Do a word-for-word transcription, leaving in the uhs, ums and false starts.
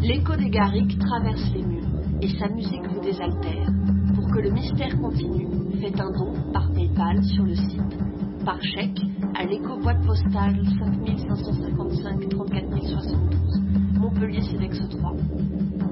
L'écho des Garrigues traverse les murs et sa musique vous désaltère. Pour que le mystère continue, faites un don par PayPal sur le site, par chèque à l'écho boîte postale cinq cinq cinq cinq trente-quatre mille soixante-douze, Montpellier Cedex trois.